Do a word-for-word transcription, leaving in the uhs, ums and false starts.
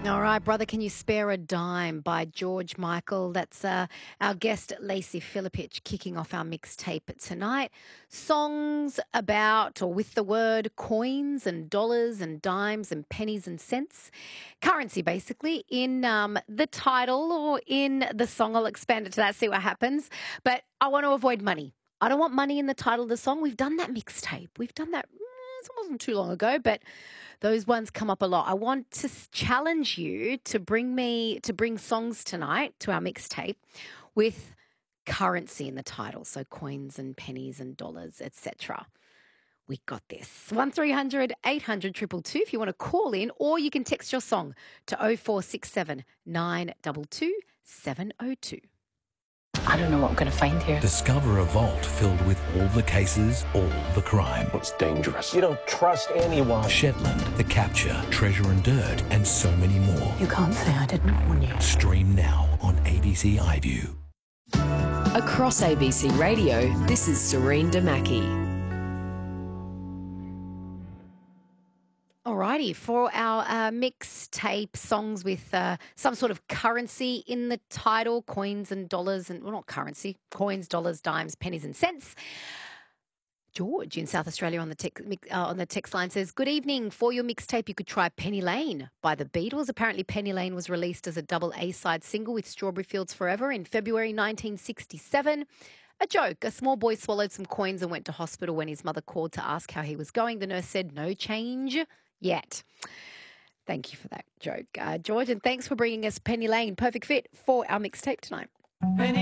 All right, Brother, Can You Spare a Dime by George Michael. That's uh, our guest, Lacey Philippich, kicking off our mixtape tonight. Songs about or with the word coins and dollars and dimes and pennies and cents. Currency, basically, in um, the title or in the song. I'll expand it to that, see what happens. But I want to avoid money. I don't want money in the title of the song. We've done that mixtape. We've done that. It wasn't too long ago, but those ones come up a lot. I want to challenge you to bring me to bring songs tonight to our mixtape with currency in the title, so coins and pennies and dollars, et cetera. We got this. one three hundred eight hundred two two two if you want to call in, or you can text your song to oh four six seven nine two two seven oh two. I don't know what I'm going to find here. Discover a vault filled with all the cases, all the crime. It's dangerous. You don't trust anyone. Shetland, The Capture, Treasure and Dirt, and so many more. You can't say I didn't warn you. Stream now on A B C iView. Across A B C Radio, this is Serene Damaki. Alrighty, for our uh, mixtape songs with uh, some sort of currency in the title, coins and dollars, and well, not currency, coins, dollars, dimes, pennies and cents. George in South Australia on the text, uh, on the text line says, good evening. For your mixtape, you could try Penny Lane by the Beatles. Apparently, Penny Lane was released as a double A-side single with Strawberry Fields Forever in February nineteen sixty-seven. A joke. A small boy swallowed some coins and went to hospital. When his mother called to ask how he was going, the nurse said, no change yet. Thank you for that joke, uh, George, and thanks for bringing us Penny Lane. Perfect fit for our mixtape tonight. Penny